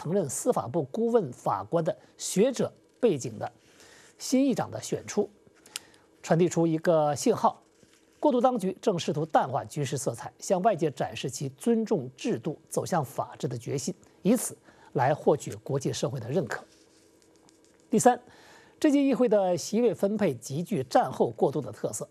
曾任司法部顾问法官的学者背景的新议长的选出，传递出一个信号：过渡当局正试图淡化军事色彩，向外界展示其尊重制度、走向法治的决心，以此来获取国际社会的认可。第三，这届议会的席位分配极具战后过渡的特色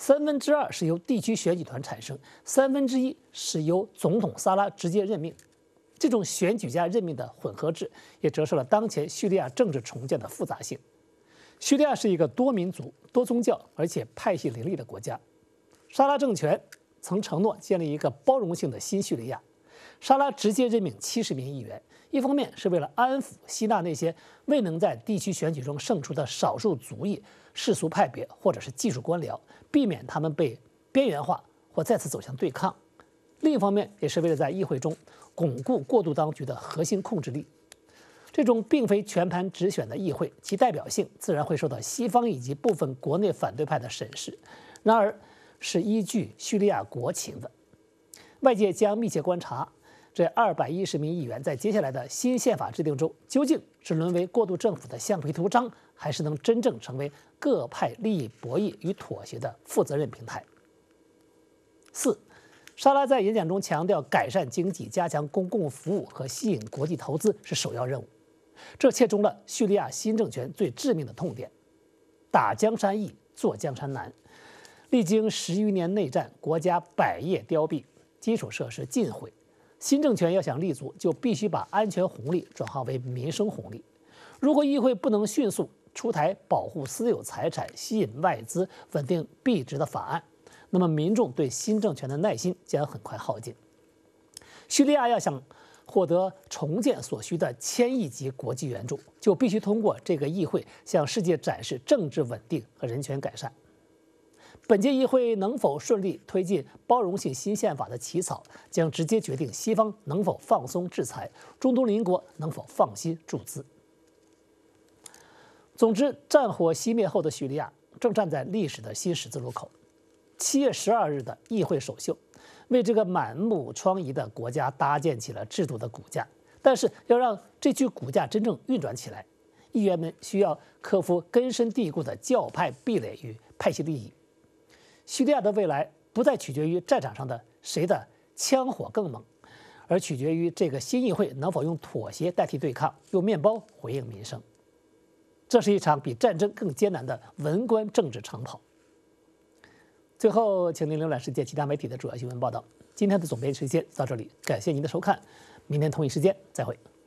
，2/3是由地区选举团产生，1/3是由总统萨拉直接任命。这种选举加任命的混合制，也折射了当前叙利亚政治重建的复杂性。叙利亚是一个多民族、多宗教而且派系林立的国家。沙拉政权曾承诺建立一个包容性的新叙利亚。沙拉直接任命70名议员，一方面是为了安抚、吸纳那些未能在地区选举中胜出的少数族裔、世俗派别或者是技术官僚，避免他们被边缘化或再次走向对抗；另一方面，也是为了在议会中巩固过渡当局的核心控制力。这种并非全盘直选的议会，其代表性自然会受到西方以及部分国内反对派的审视，然而是依据叙利亚国情的。外界将密切观察这210名议员在接下来的新宪法制定中，究竟是沦为过渡政府的橡皮图章，还是能真正成为各派利益博弈与妥协的负责任平台。4. 沙拉在演讲中强调，改善经济、加强公共服务和吸引国际投资是首要任务，这切中了叙利亚新政权最致命的痛点：打江山易，坐江山难。历经10余年内战，国家百业凋敝，基础设施尽毁。新政权要想立足，就必须把安全红利转化为民生红利。如果议会不能迅速出台保护私有财产、吸引外资、稳定币值的法案，那么民众对新政权的耐心将很快耗尽。叙利亚要想获得重建所需的1000亿级国际援助，就必须通过这个议会向世界展示政治稳定和人权改善。本届议会能否顺利推进包容性新宪法的起草，将直接决定西方能否放松制裁，中东邻国能否放心注资。总之，战火熄灭后的叙利亚正站在历史的新十字路口。7月12日的议会首秀，为这个满目疮痍的国家搭建起了制度的骨架。但是，要让这具骨架真正运转起来，议员们需要克服根深蒂固的教派壁垒与派系利益。叙利亚的未来不再取决于战场上的谁的枪火更猛，而取决于这个新议会能否用妥协代替对抗，用面包回应民生。这是一场比战争更艰难的文官政治长跑。最后，请您浏览世界其他媒体的主要新闻报道。今天的总编时间到这里，感谢您的收看，明天同一时间再会。